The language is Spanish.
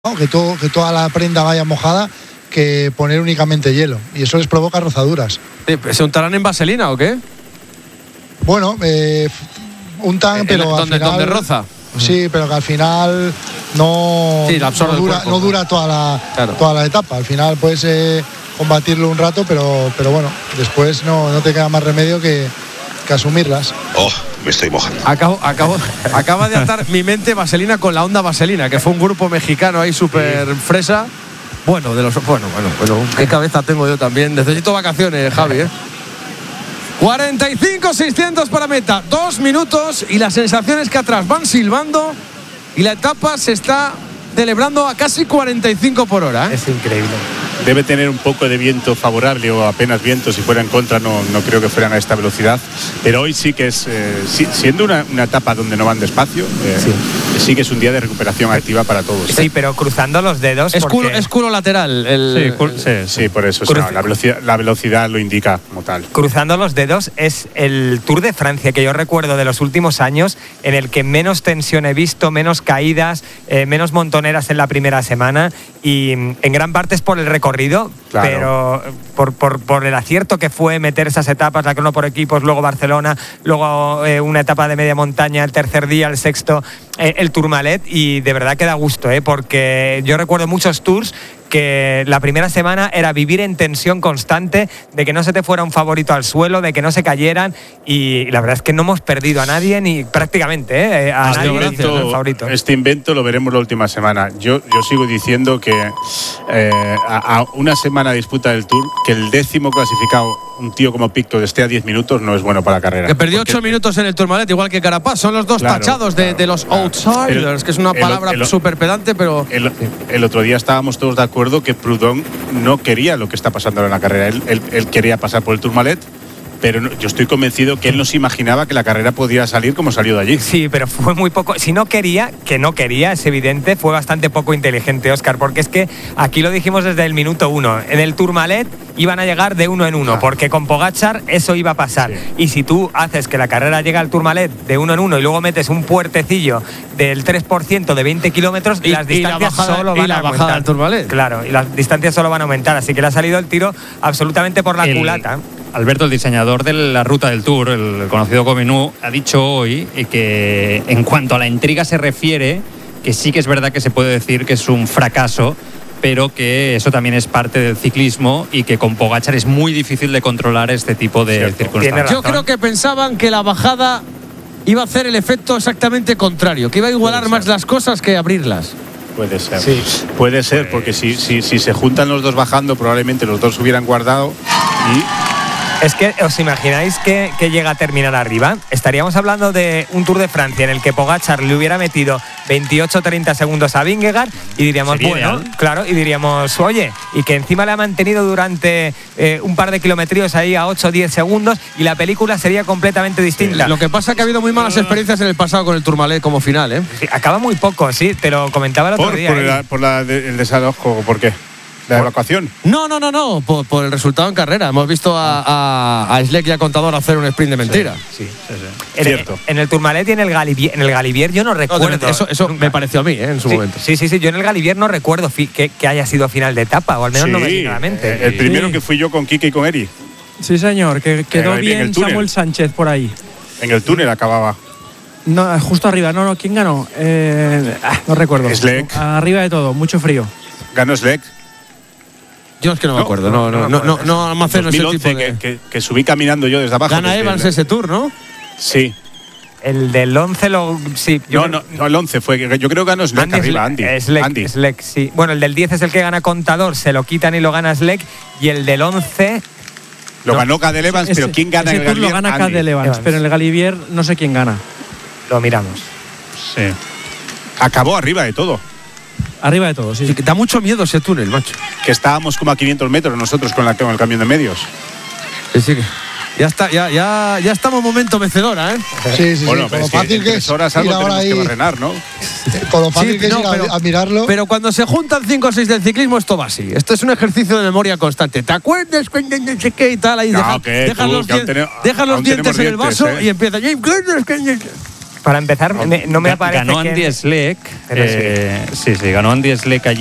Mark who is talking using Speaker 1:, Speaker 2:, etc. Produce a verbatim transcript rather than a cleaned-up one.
Speaker 1: ¿no? que, todo, que toda la prenda vaya mojada, que poner únicamente hielo. Y eso les provoca rozaduras.
Speaker 2: ¿Se untarán en vaselina o qué?
Speaker 1: Bueno, eh, untan, pero
Speaker 2: ¿Dónde,
Speaker 1: al final…
Speaker 2: ¿Dónde roza?
Speaker 1: Sí, pero que al final no,
Speaker 2: sí, la
Speaker 1: no, dura,
Speaker 2: cuerpo,
Speaker 1: no dura toda la,
Speaker 2: claro.
Speaker 1: toda la etapa. Al final puedes eh, combatirlo un rato, pero, pero bueno, después no, no te queda más remedio que, que asumirlas.
Speaker 3: Oh, me estoy mojando.
Speaker 2: Acabo, acabo, acaba de atar mi mente vaselina con la onda vaselina, que fue un grupo mexicano ahí súper sí. fresa. Bueno, de los bueno, bueno, bueno, qué cabeza tengo yo también. Necesito vacaciones, Javi, ¿eh? cuarenta y cinco seiscientos para meta, dos minutos y las sensaciones que atrás van silbando y la etapa se está celebrando a casi cuarenta y cinco por hora, ¿eh?
Speaker 4: Es increíble.
Speaker 5: Debe tener un poco de viento favorable o apenas viento. Si fuera en contra no, no creo que fueran a esta velocidad, pero hoy sí que es eh, sí, siendo una, una etapa donde no van despacio, eh, sí. sí que es un día de recuperación activa para todos.
Speaker 4: Sí, pero cruzando los dedos
Speaker 2: es,
Speaker 4: porque…
Speaker 2: culo, es culo lateral el,
Speaker 5: sí, cul sí, sí, por eso sí, no, la, velocidad, la velocidad lo indica como tal.
Speaker 4: Cruzando los dedos es el Tour de Francia que yo recuerdo de los últimos años en el que menos tensión he visto, menos caídas, eh, menos montoneras en la primera semana, y en gran parte es por el recorrido. Claro. Pero por, por, por el acierto que fue meter esas etapas, la crono por equipos, luego Barcelona, luego eh, una etapa de media montaña, el tercer día, el sexto, eh, el Tourmalet, y de verdad que da gusto, ¿eh? Porque yo recuerdo muchos tours que la primera semana era vivir en tensión constante, de que no se te fuera un favorito al suelo, de que no se cayeran, y la verdad es que no hemos perdido a nadie, ni prácticamente, ¿eh? a
Speaker 5: este
Speaker 4: nadie
Speaker 5: invento,
Speaker 4: el favorito.
Speaker 5: Este invento lo veremos la última semana. Yo, yo sigo diciendo que eh, a, a una semana de disputa del Tour, que el décimo clasificado, un tío como Picto, esté a diez minutos, no es bueno para la carrera.
Speaker 2: Que perdió ocho minutos en el Tourmalet, igual que Carapaz. Son los dos claro, tachados de, claro, de los claro. outsiders, el, que es una palabra súper pedante, pero…
Speaker 5: El, el otro día estábamos todos de acuerdo que Prudhomme no quería lo que está pasando en la carrera. Él, él, él quería pasar por el Tourmalet, pero no, yo estoy convencido que él no se imaginaba que la carrera podía salir como salió de allí.
Speaker 4: Sí, pero fue muy poco. Si no quería, que no quería, es evidente, fue bastante poco inteligente, Óscar, porque es que aquí lo dijimos desde el minuto uno. En el Tourmalet iban a llegar de uno en uno, ah. porque con Pogačar eso iba a pasar. Sí. Y si tú haces que la carrera llegue al Tourmalet de uno en uno y luego metes un puertecillo del tres por ciento de veinte kilómetros, y, las distancias
Speaker 2: y la bajada,
Speaker 4: solo
Speaker 2: y
Speaker 4: van
Speaker 2: la
Speaker 4: a aumentar.
Speaker 2: Bajada al Tourmalet.
Speaker 4: Claro, y las distancias solo van a aumentar. Así que le ha salido el tiro absolutamente por la el... culata.
Speaker 6: Alberto, el diseñador de la ruta del Tour, el conocido Comenu, ha dicho hoy que en cuanto a la intriga se refiere, que sí que es verdad que se puede decir que es un fracaso, pero que eso también es parte del ciclismo y que con Pogačar es muy difícil de controlar este tipo de Cierto. circunstancias.
Speaker 2: Yo creo que pensaban que la bajada iba a hacer el efecto exactamente contrario, que iba a igualar más las cosas que abrirlas.
Speaker 5: Puede ser.
Speaker 2: Sí.
Speaker 5: Puede ser, pues… porque si, si, si se juntan los dos bajando, probablemente los dos hubieran guardado y…
Speaker 4: Es que, ¿os imagináis que, que llega a terminar arriba? Estaríamos hablando de un Tour de Francia en el que Pogačar le hubiera metido veintiocho treinta segundos a Vingegaard y diríamos,
Speaker 6: Sería
Speaker 4: bueno,
Speaker 6: ideal.
Speaker 4: claro, y diríamos, oye, y que encima le ha mantenido durante eh, un par de kilometríos ahí a ocho o diez segundos y la película sería completamente distinta.
Speaker 2: Sí, lo que pasa es que ha habido muy malas experiencias en el pasado con el Tourmalet como final, ¿eh?
Speaker 4: Sí, acaba muy poco, sí, te lo comentaba el otro
Speaker 5: por,
Speaker 4: día.
Speaker 5: Por,
Speaker 4: ¿eh?
Speaker 5: la, por la de, el desalojo, ¿por qué? ¿La evacuación?
Speaker 2: No, no, no, no, por, por el resultado en carrera. Hemos visto a, a, a Schleck y a Contador hacer un sprint de mentira.
Speaker 5: Sí, sí, sí, sí.
Speaker 4: En,
Speaker 5: Cierto.
Speaker 4: En el Tourmalet y en el Galibier, en el Galibier yo no recuerdo.
Speaker 2: No, eso eso me pareció a mí, ¿eh? En su
Speaker 4: sí,
Speaker 2: momento.
Speaker 4: Sí, sí, sí. Yo en el Galibier no recuerdo fi, que, que haya sido final de etapa, o al menos
Speaker 5: sí,
Speaker 4: no me viene a la mente.
Speaker 5: Eh, el primero
Speaker 7: sí.
Speaker 5: que fui yo con Quique y con Eri.
Speaker 7: Sí, señor, que quedó
Speaker 5: eh,
Speaker 7: bien Samuel Sánchez por ahí.
Speaker 5: En el túnel acababa.
Speaker 7: No, justo arriba. No, no, ¿quién ganó? Eh, no recuerdo.
Speaker 5: Schleck.
Speaker 7: Arriba de todo, mucho frío.
Speaker 5: Ganó Schleck.
Speaker 2: Yo es que no, no me acuerdo, no, no, no, no, no, no almaceno ese tipo de…
Speaker 5: que, que, que subí caminando yo desde abajo.
Speaker 2: Gana
Speaker 5: desde
Speaker 2: Evans
Speaker 5: el,
Speaker 2: ese Tour, ¿no?
Speaker 5: Sí.
Speaker 4: El del once lo… Sí,
Speaker 5: no, no, no, el once fue… Yo creo que ganó Schleck
Speaker 4: Andy
Speaker 5: arriba, Andy.
Speaker 4: Schleck,
Speaker 5: Andy.
Speaker 4: Schleck, sí. Bueno, el del diez es el que gana Contador, se lo quitan y lo gana Schleck, y el del once…
Speaker 5: Lo
Speaker 4: no.
Speaker 5: ganó Cadel Evans,
Speaker 7: ese,
Speaker 5: pero ¿quién gana
Speaker 7: ese
Speaker 5: el
Speaker 7: Tour
Speaker 5: Galibier?
Speaker 7: lo gana
Speaker 5: Andy.
Speaker 7: Cadel Evans,
Speaker 4: Evans,
Speaker 7: pero en el Galibier no sé quién gana.
Speaker 4: Lo miramos.
Speaker 5: Sí. Acabó arriba de todo.
Speaker 7: Arriba de todo, sí.
Speaker 2: Sí, que da mucho miedo ese túnel, macho.
Speaker 5: Que estábamos como a quinientos metros nosotros con, la, con el camión de medios.
Speaker 2: Sí, sí. Ya está, ya, ya, ya estamos momento mecedora, ¿eh?
Speaker 1: Sí, sí,
Speaker 5: bueno,
Speaker 1: sí. Con lo
Speaker 5: es que
Speaker 1: fácil
Speaker 5: en
Speaker 1: que
Speaker 5: tres
Speaker 1: es
Speaker 5: horas
Speaker 1: ir
Speaker 5: algo
Speaker 1: ahora
Speaker 5: tenemos
Speaker 1: ahí,
Speaker 5: que barrenar, ¿no?
Speaker 1: Con lo fácil
Speaker 2: Sí,
Speaker 1: que es
Speaker 2: no,
Speaker 1: ir a,
Speaker 2: pero-
Speaker 1: a mirarlo.
Speaker 2: Pero cuando se juntan cinco o seis del ciclismo, esto va así. Esto es un ejercicio de memoria constante. ¿Te acuerdas cuando no sé qué y tal? Ahí
Speaker 5: No,
Speaker 2: dejas,
Speaker 5: que
Speaker 2: dejas
Speaker 5: tú,
Speaker 2: los,
Speaker 5: que aún
Speaker 2: dien-
Speaker 5: tenemos-
Speaker 2: dejas los
Speaker 5: aún
Speaker 2: dientes
Speaker 5: tenemos
Speaker 2: en el
Speaker 5: dientes,
Speaker 2: vaso
Speaker 5: ¿eh?
Speaker 2: y empieza.
Speaker 4: Para empezar, me- no me
Speaker 6: Ga-
Speaker 4: aparece
Speaker 6: Ganó
Speaker 4: quién-
Speaker 6: Andy Schleck.
Speaker 4: Pero sí.
Speaker 6: eh, sí, sí, ganó Andy Schleck allí.